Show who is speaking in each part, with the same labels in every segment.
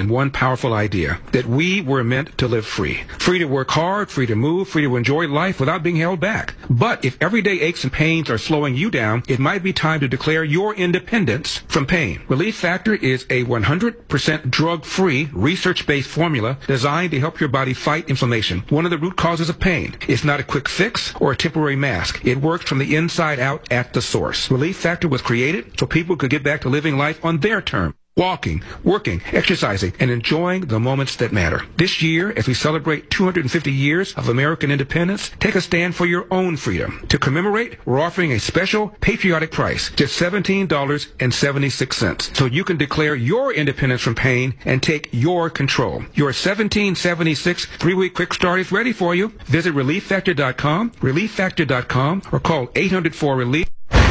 Speaker 1: in one powerful idea, that we were meant to live free. Free to work hard, free to move, free to enjoy life without being held back. But if everyday aches and pains are slowing you down, it might be time to declare your independence from pain. Relief Factor is a 100% drug-free, research-based formula designed to help your body fight inflammation, one of the root causes of pain. It's not a quick fix or a temporary mask. It works from the inside out at the source. Relief Factor was created so people could get back to living life on their terms. Walking, working, exercising, and enjoying the moments that matter. This year, as we celebrate 250 years of American independence, take a stand for your own freedom. To commemorate, we're offering a special patriotic price, just $17.76, so you can declare your independence from pain and take your control. Your $17.76 3-week quick start is ready for you. Visit ReliefFactor.com, ReliefFactor.com, or call 800-4-RELIEF.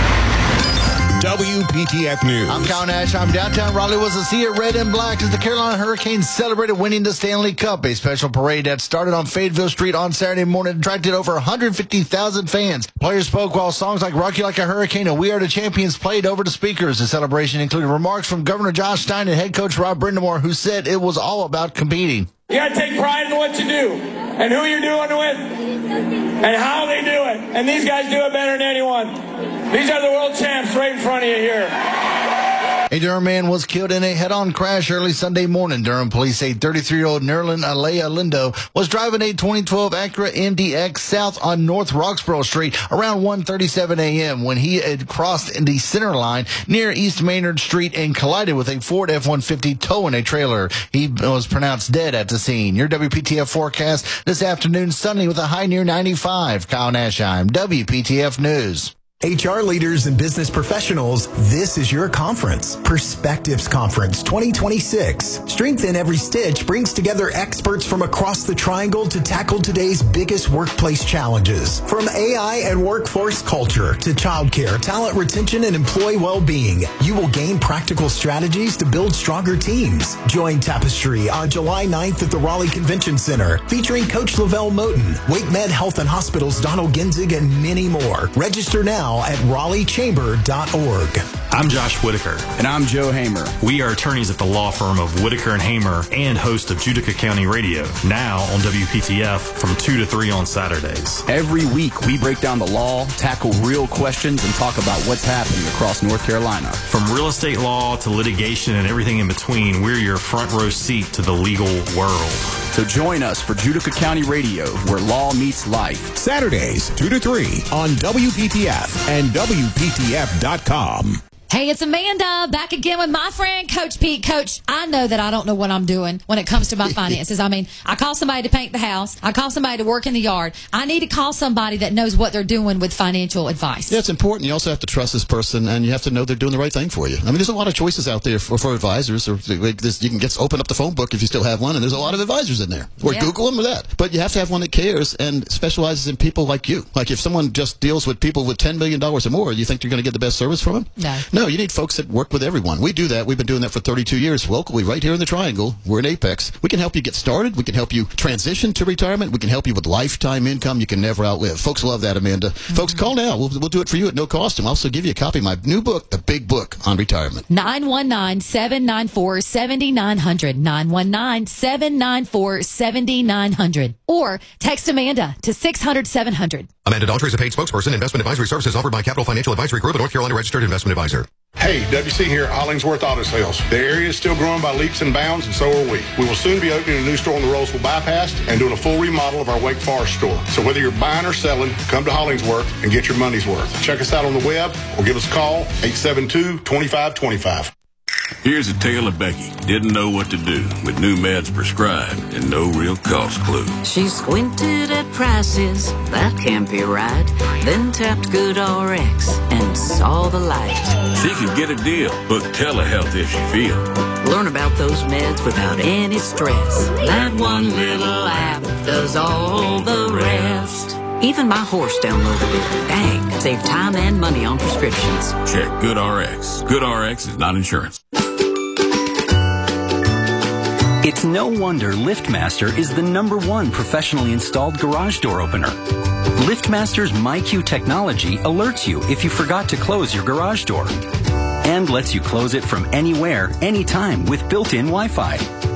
Speaker 2: WPTF News.
Speaker 3: I'm Kyle Nash. I'm downtown Raleigh was a sea of red and black as the Carolina Hurricanes celebrated winning the Stanley Cup. A special parade that started on Fayetteville Street on Saturday morning attracted over 150,000 fans. Players spoke while songs like Rock You Like a Hurricane and We Are the Champions played over the speakers. The celebration included remarks from Governor Josh Stein and head coach Rob Brindamore, who said it was all about competing.
Speaker 4: You got to take pride in what you do and who you're doing it with and how they do it. And these guys do it better than anyone. These are the world champs right in front of you here.
Speaker 3: A Durham man was killed in a head-on crash early Sunday morning. Durham police say 33-year-old Nerlin Alea Lindo was driving a 2012 Acura MDX south on North Roxborough Street around 1:37 a.m. when he had crossed the center line near East Maynard Street and collided with a Ford F-150 towing a trailer. He was pronounced dead at the scene. Your WPTF forecast this afternoon, sunny with a high near 95. Kyle Nashheim, WPTF News.
Speaker 2: HR leaders and business professionals, this is your conference. Perspectives Conference 2026. Strength in Every Stitch brings together experts from across the triangle to tackle today's biggest workplace challenges. From AI and workforce culture to childcare, talent retention, and employee well-being, you will gain practical strategies to build stronger teams. Join Tapestry on July 9th at the Raleigh Convention Center, featuring Coach Lavelle Moten, Wake Med Health and Hospitals Donald Genzig, and many more. Register now at RaleighChamber.org.
Speaker 5: I'm Josh Whitaker.
Speaker 6: And I'm Joe Hamer.
Speaker 5: We are attorneys at the law firm of Whitaker and Hamer and host of Judica County Radio, now on WPTF from 2 to 3 on Saturdays.
Speaker 6: Every week, we break down the law, tackle real questions, and talk about what's happening across North Carolina.
Speaker 5: From real estate law to litigation and everything in between, we're your front row seat to the legal world.
Speaker 6: So join us for Judica County Radio, where law meets life.
Speaker 2: Saturdays, 2 to 3 on WPTF and WPTF.com.
Speaker 7: Hey, it's Amanda back again with my friend, Coach Pete. Coach, I know that I don't know what I'm doing when it comes to my finances. I mean, I call somebody to paint the house. I call somebody to work in the yard. I need to call somebody that knows what they're doing with financial advice.
Speaker 8: Yeah, it's important. You also have to trust this person, and you have to know they're doing the right thing for you. I mean, there's a lot of choices out there for advisors. Or you can open up the phone book if you still have one, and there's a lot of advisors in there. Or Google them or that. But you have to have one that cares and specializes in people like you. Like if someone just deals with people with $10 million or more, you think you're going to get the best service from them? No, you need folks that work with everyone. We do that. We've been doing that for 32 years locally right here in the Triangle. We're in Apex. We can help you get started. We can help you transition to retirement. We can help you with lifetime income you can never outlive. Folks love that, Amanda. Folks, call now. We'll do it for you at no cost. And I'll also give you a copy of my new book, The Big Book on Retirement.
Speaker 7: 919-794-7900. 919-794-7900. Or text Amanda to 600-700.
Speaker 9: Amanda Daughtry is a paid spokesperson. Investment advisory services offered by Capital Financial Advisory Group, a North Carolina registered investment advisor.
Speaker 10: Hey, WC here at Hollingsworth Auto Sales. The area is still growing by leaps and bounds, and so are we. We will soon be opening a new store on the Roseville Bypass and doing a full remodel of our Wake Forest store. So whether you're buying or selling, come to Hollingsworth and get your money's worth. Check us out on the web or give us a call, 872-2525.
Speaker 11: Here's a tale of Becky. Didn't know what to do with new meds prescribed and no real cost clue.
Speaker 12: She squinted at prices, that can't be right. Then tapped GoodRx and saw the light.
Speaker 11: She could get a deal, book telehealth if she feel.
Speaker 12: Learn about those meds without any stress. That one little app does all the rest. Even my horse downloaded it. Dang, save time and money on prescriptions.
Speaker 11: Check GoodRx. GoodRx is not insurance.
Speaker 13: It's no wonder LiftMaster is the #1 professionally installed garage door opener. LiftMaster's MyQ technology alerts you if you forgot to close your garage door and lets you close it from anywhere, anytime with built-in Wi-Fi.